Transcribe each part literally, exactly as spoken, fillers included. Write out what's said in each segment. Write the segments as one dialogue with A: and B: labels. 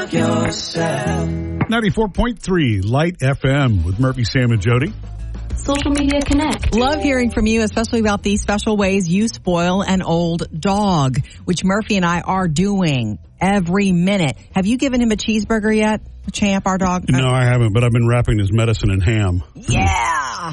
A: love yourself.
B: ninety-four point three Light F M with Murphy, Sam, and Jody.
C: Social Media Connect.
D: Love hearing from you, especially about these special ways you spoil an old dog, which Murphy and I are doing every minute. Have you given him a cheeseburger yet, Champ, our dog?
B: No, I haven't, but I've been wrapping his medicine in ham.
D: Yeah.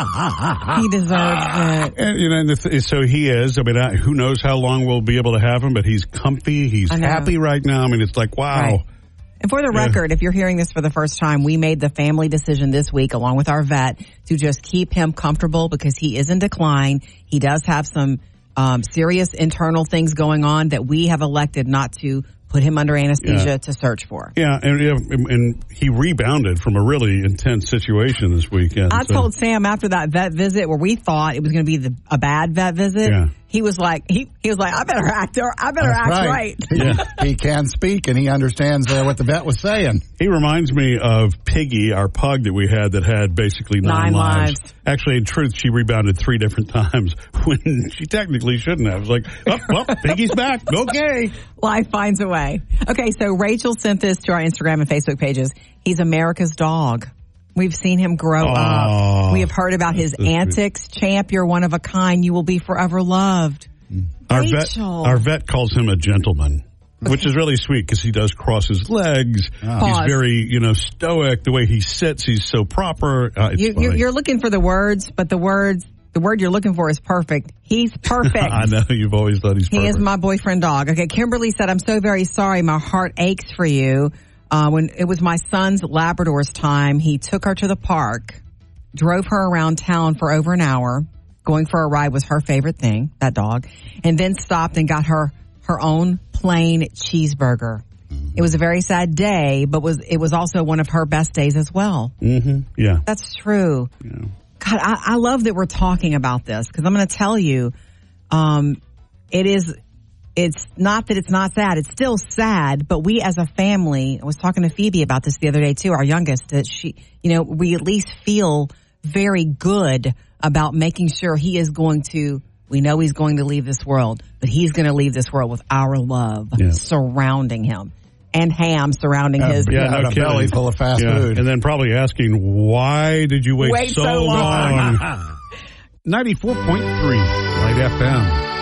D: He deserves it.
B: And, you know, and the th- so he is. I mean, I, who knows how long we'll be able to have him, but he's comfy. He's happy right now. I mean, it's like, wow.
D: Right. And for the record, yeah. if you're hearing this for the first time, we made the family decision this week, along with our vet, to just keep him comfortable because he is in decline. He does have some um, serious internal things going on that we have elected not to put him under anesthesia yeah. to search for.
B: Yeah, and, and he rebounded from a really intense situation this weekend.
D: I
B: so.
D: told Sam after that vet visit where we thought it was going to be the, a bad vet visit,
B: yeah.
D: he was like, he he was like, I better act, I better
E: That's
D: act right.
E: right. Yeah. He can speak and he understands uh, what the vet was saying.
B: He reminds me of Piggy, our pug that we had that had basically nine,
D: nine lives.
B: lives. Actually, in truth, she rebounded three different times when she technically shouldn't have. It was like, oh, well, Piggy's back. Okay.
D: Life finds a way. Okay, so Rachel sent this to our Instagram and Facebook pages. He's America's dog. We've seen him grow
B: oh,
D: up. We have heard about his antics. Sweet. Champ, you're one of a kind. You will be forever loved.
B: Our
D: Rachel.
B: vet, our vet calls him a gentleman, which is really sweet because he does cross his legs.
D: Oh.
B: He's very, you know, stoic. The way he sits, he's so proper. Uh, it's
D: you, you're, you're looking for the words, but the words, the word you're looking for is perfect. He's perfect.
B: I know. You've always thought he's perfect.
D: He is my boyfriend dog. Okay, Kimberly said, I'm so very sorry. My heart aches for you. Uh, when it was my son's Labrador's time, he took her to the park, drove her around town for over an hour. Going for a ride was her favorite thing, that dog, and then stopped and got her her own plain cheeseburger. It was a very sad day, but was it was also one of her best days as well.
B: Mm-hmm. Yeah.
D: That's true.
B: Yeah.
D: God, I, I love that we're talking about this because I'm going to tell you, um, it is, it's not that it's not sad. It's still sad, but we as a family, I was talking to Phoebe about this the other day too, our youngest, that she, you know, we at least feel very good about making sure he is going to, we know he's going to leave this world, but he's going to leave this world with our love yeah. surrounding him. And ham surrounding
E: uh,
D: his
E: yeah, no, a belly full of fast
B: yeah.
E: food.
B: And then probably asking, why did you wait,
D: wait
B: so,
D: so long?
B: long? ninety-four point three Light F M.